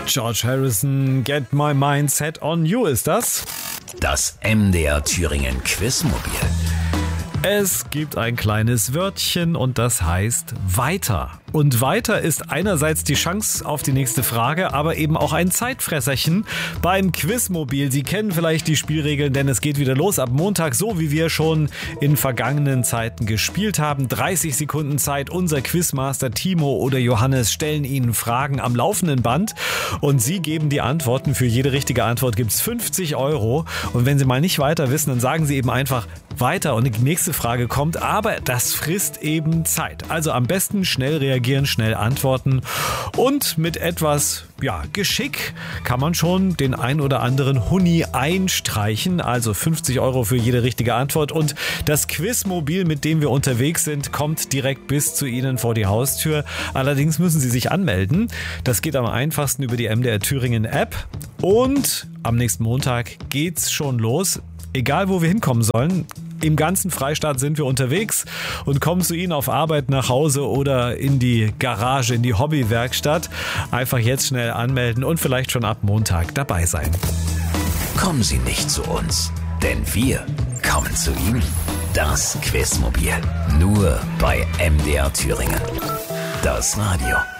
George Harrison, Get My Mind Set on You ist das. Das MDR Thüringen Quizmobil. Es gibt ein kleines Wörtchen und das heißt weiter. Und weiter ist einerseits die Chance auf die nächste Frage, aber eben auch ein Zeitfresserchen beim Quizmobil. Sie kennen vielleicht die Spielregeln, denn es geht wieder los ab Montag, so wie wir schon in vergangenen Zeiten gespielt haben. 30 Sekunden Zeit. Unser Quizmaster Timo oder Johannes stellen Ihnen Fragen am laufenden Band und Sie geben die Antworten. Für jede richtige Antwort gibt es 50 €. Und wenn Sie mal nicht weiter wissen, dann sagen Sie eben einfach weiter und die nächste Frage kommt, aber das frisst eben Zeit. Also am besten schnell reagieren, schnell antworten und mit etwas Geschick kann man schon den ein oder anderen Huni einstreichen. Also 50 € für jede richtige Antwort und das Quizmobil, mit dem wir unterwegs sind, kommt direkt bis zu Ihnen vor die Haustür. Allerdings müssen Sie sich anmelden. Das geht am einfachsten über die MDR Thüringen App und am nächsten Montag geht's schon los. Egal, wo wir hinkommen sollen, im ganzen Freistaat sind wir unterwegs und kommen zu Ihnen auf Arbeit, nach Hause oder in die Garage, in die Hobbywerkstatt. Einfach jetzt schnell anmelden und vielleicht schon ab Montag dabei sein. Kommen Sie nicht zu uns, denn wir kommen zu Ihnen. Das Quizmobil. Nur bei MDR Thüringen. Das Radio.